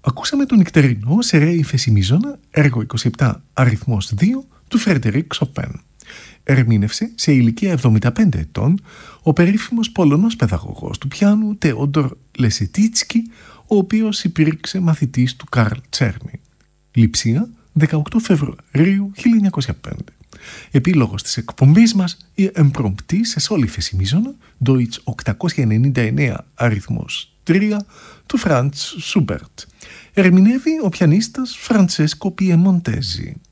Ακούσαμε τον νυχτερινό σε ρε ύφεση μείζωνα, έργο 27 αριθμός 2 του Φρεντερίκ Σοπέν. Ερμήνευσε σε ηλικία 75 ετών ο περίφημος Πολωνός παιδαγωγός του πιάνου Τεόντορ Λεσετίτσκι, ο οποίος υπήρξε μαθητής του Καρλ Τσέρνι. Λειψία, 18 Φεβρουαρίου 1905. Επίλογος της εκπομπής μας, η εμπρομπτή σε σόλ ύφεση μείζωνα, Deutsch 899 αριθμός 3 του Φραντς Σούμπερτ. Ερμηνεύει ο πιανίστας Φραντσέσκο Πιεμοντέζι.